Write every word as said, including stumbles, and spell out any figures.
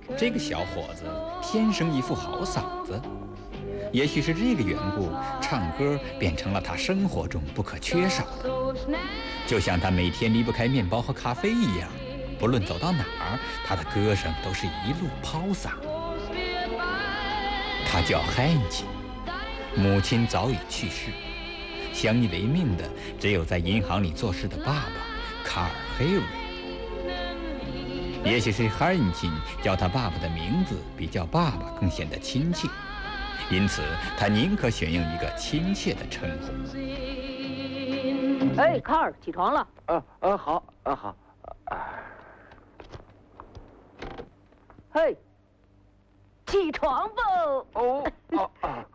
这个小伙子天生一副好嗓子，也许是这个缘故，唱歌变成了他生活中不可缺少的，就像他每天离不开面包和咖啡一样。不论走到哪儿，他的歌声都是一路抛洒。他叫海恩琴，母亲早已去世，相依为命的只有在银行里做事的爸爸卡尔·黑瑞。也许是哈恩琴叫他爸爸的名字比叫爸爸更显得亲切，因此他宁可选用一个亲切的称呼。 哎，卡尔，起床了。 啊啊，好啊好。 嘿，起床吧。 哦哦啊